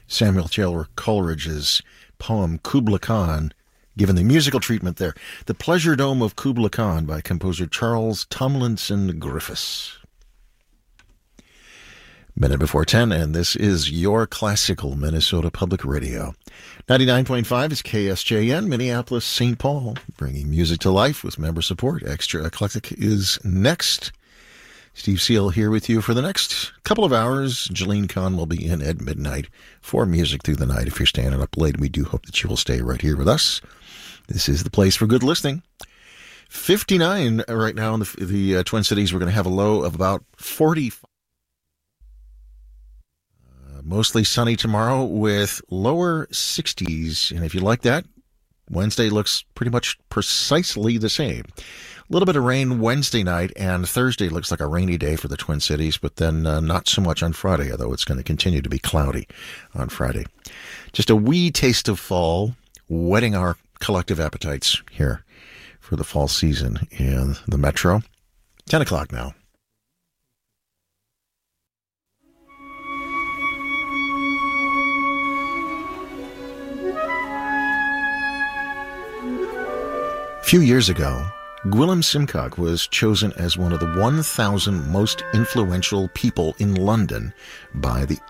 Samuel Taylor Coleridge's poem Kubla Khan, given the musical treatment there. The Pleasure Dome of Kubla Khan by composer Charles Tomlinson Griffiths. Minute before 10, and this is your classical Minnesota Public Radio. 99.5 is KSJN, Minneapolis, St. Paul, bringing music to life with member support. Extra Eclectic is next. Steve Seal here with you for the next couple of hours. Jolene Kahn will be in at midnight for music through the night. If you're standing up late, we do hope that you will stay right here with us. This is the place for good listening. 59 right now in the Twin Cities. We're going to have a low of about 45. Mostly sunny tomorrow with lower 60s. And if you like that, Wednesday looks pretty much precisely the same. A little bit of rain Wednesday night, and Thursday looks like a rainy day for the Twin Cities, but then not so much on Friday, although it's going to continue to be cloudy on Friday. Just a wee taste of fall, whetting our collective appetites here for the fall season in the Metro. 10 o'clock now. A few years ago, Gwilym Simcock was chosen as one of the 1,000 most influential people in London by the